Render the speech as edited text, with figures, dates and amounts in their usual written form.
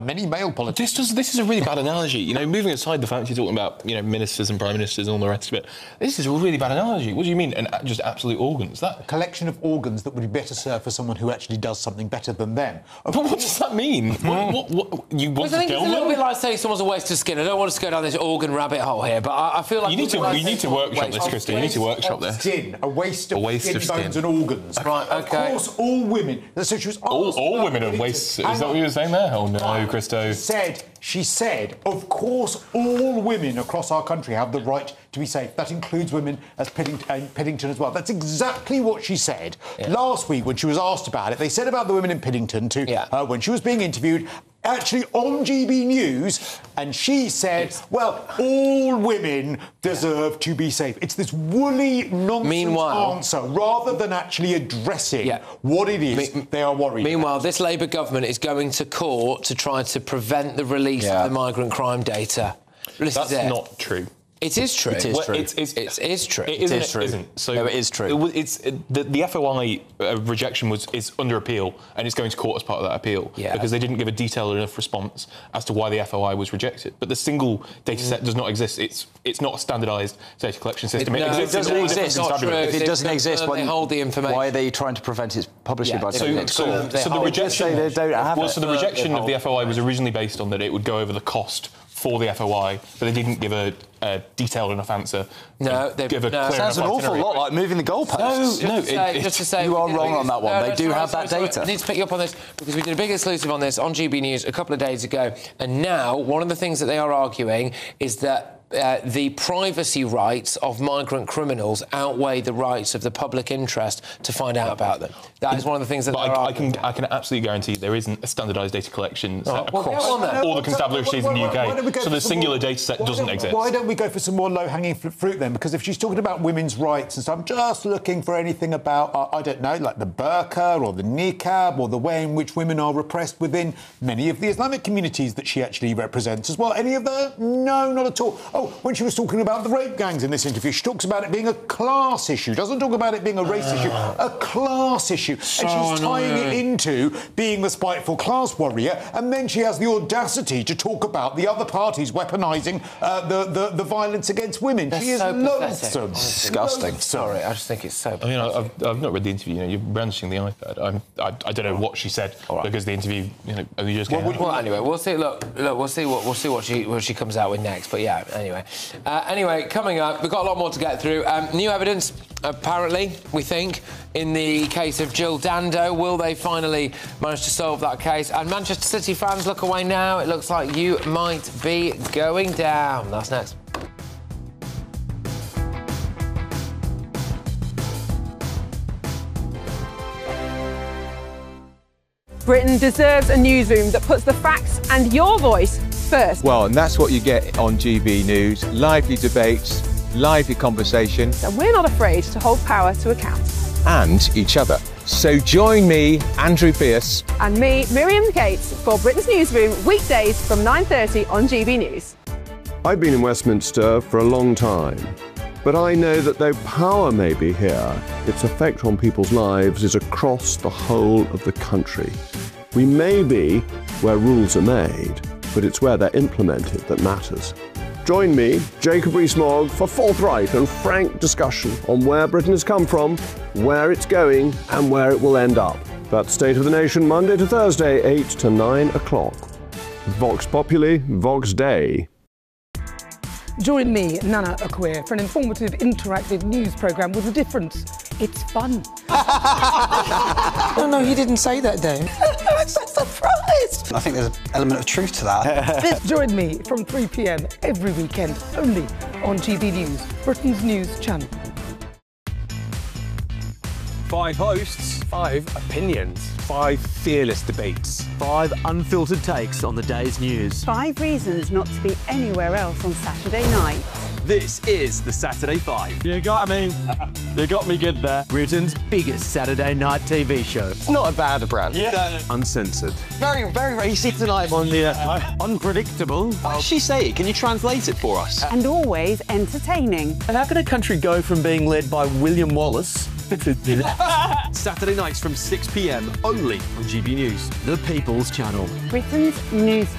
Many male politicians. This is a really bad analogy. You know, moving aside the fact you're talking about, you know, ministers and prime ministers and all the rest of it, this is a really bad analogy. What do you mean? And just absolute organs? A collection of organs that would be better served for someone who actually does something better than them. But what does that mean? What you want to I think kill it's a little them? bit like saying someone's a waste of skin. I don't want us to go down this organ rabbit hole here, but I feel like... You need to workshop this, Christy. You need to workshop this. A waste of skin, bones and organs. Right, OK. Of course, all women... So she was all women are waste... Is that what you were saying there? Oh, no, Christo. She said, of course, all women across our country have the right to be safe. That includes women as Piddington as well. That's exactly what she said. Last week, when she was asked about it, they said about the women in Piddington to her when she was being interviewed, actually on GB News, and she said, well, all women deserve to be safe. It's this woolly nonsense answer, rather than actually addressing what it is they are worried about. This Labour government is going to court to try to prevent the release of the migrant crime data. That's not true. It is true. It is true. It is true. It isn't. So no, it is true. The FOI rejection is under appeal, and it's going to court as part of that appeal because they didn't give a detailed enough response as to why the FOI was rejected. But the single data set does not exist. It's not a standardised data collection system. It doesn't exist. If it doesn't exist, they hold the information. Why are they trying to prevent its publishing by saying it's so the rejection the rejection of the FOI was originally based on that it would go over the cost for the FOI, but they didn't give a detailed enough answer. Sounds an awful lot like moving the goalposts. Just to say, you are wrong on that one. They do have that data. I need to pick you up on this because we did a big exclusive on this on GB News a couple of days ago, and now one of the things that they are arguing is that the privacy rights of migrant criminals outweigh the rights of the public interest to find out about them. That is one of the things that they're arguing. I can absolutely guarantee there isn't a standardised data collection set across all the constabularies in the UK. So the singular data set doesn't exist. Why don't we go for some more low-hanging fruit then? Because if she's talking about women's rights and so I'm just looking for anything about, I don't know, like the burqa or the niqab or the way in which women are repressed within many of the Islamic communities that she actually represents as well. Any of that? No, not at all. Oh, when she was talking about the rape gangs in this interview, she talks about it being a class issue, doesn't talk about it being a race issue, a class issue. And she's tying it into being the spiteful class warrior, and then she has the audacity to talk about the other parties weaponising the violence against women. She is loathsome. Disgusting. Sorry, I just think it's so I mean, I've not read the interview. You know, you're brandishing the iPad. I don't know what she said because the interview, you know, only just came out. Well, anyway, we'll see. Look, we'll see what she comes out with next. But yeah, anyway, coming up, we've got a lot more to get through. New evidence, apparently, we think, in the case of Jill Dando. Will they finally manage to solve that case? And Manchester City fans, look away now. It looks like you might be going down. That's next. Britain deserves a newsroom that puts the facts and your voice first. Well, and that's what you get on GB News. Lively debates, lively conversation. And we're not afraid to hold power to account. And each other. So join me, Andrew Pierce. And me, Miriam Gates, for Britain's Newsroom, weekdays from 9:30 on GB News. I've been in Westminster for a long time, but I know that though power may be here, its effect on people's lives is across the whole of the country. We may be where rules are made, but it's where they're implemented that matters. Join me, Jacob Rees-Mogg, for forthright and frank discussion on where Britain has come from, where it's going, and where it will end up. That's State of the Nation, Monday to Thursday, 8 to 9 o'clock. Vox Populi, Vox Dei. Join me, Nana Akwe, for an informative, interactive news programme with a difference. It's fun. No, he didn't say that, Dave. I'm so surprised. I think there's an element of truth to that. Join me from 3 p.m. every weekend, only on GB News, Britain's news channel. 5 hosts, 5 opinions, 5 fearless debates, 5 unfiltered takes on the day's news. 5 reasons not to be anywhere else on Saturday night. This is the Saturday 5. You got me good there. Britain's biggest Saturday night TV show. It's not a bad brand. Yeah. Uncensored. Very, very easy tonight. On the unpredictable. What did she say? Can you translate it for us? And always entertaining. And how can a country go from being led by William Wallace to Saturday nights from 6 p.m. only on GB News, the People's Channel. Britain's news